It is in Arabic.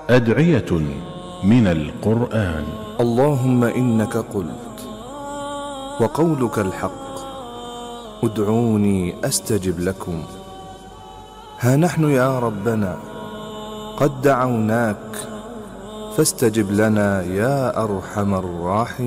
أدعية من القرآن. اللهم إنك قلت وقولك الحق، ادعوني أستجب لكم. ها نحن يا ربنا قد دعوناك فاستجب لنا يا أرحم الراحمين.